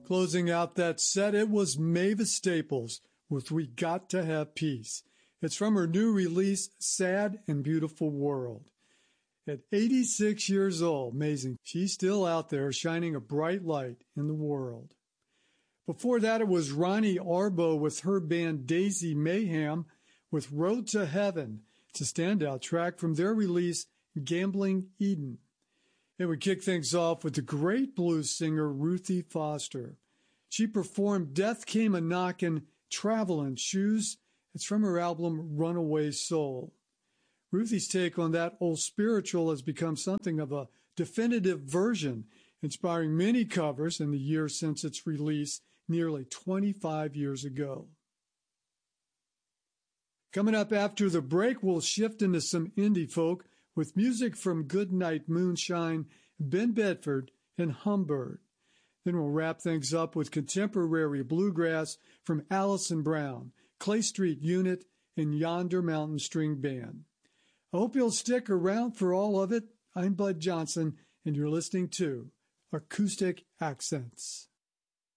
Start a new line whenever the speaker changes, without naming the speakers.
Closing out that set, it was Mavis Staples with We Got to Have Peace. It's from her new release, Sad and Beautiful World. At 86 years old, amazing, she's still out there shining a bright light in the world. Before that, it was Ronnie Arbo with her band Daisy Mayhem with Road to Heaven. It's a standout track from their release, Gambling Eden. It would kick things off with the great blues singer Ruthie Foster. She performed Death Came A-Knockin', Travelin' Shoes. It's from her album Runaway Soul. Ruthie's take on that old spiritual has become something of a definitive version, inspiring many covers in the years since its release nearly 25 years ago. Coming up after the break, we'll shift into some indie folk with music from Goodnight Moonshine, Ben Bedford, and Humbird. Then we'll wrap things up with contemporary bluegrass from Allison Brown, Clay Street Unit, and Yonder Mountain String Band. I hope you'll stick around for all of it. I'm Bud Johnson, and you're listening to Acoustic Accents.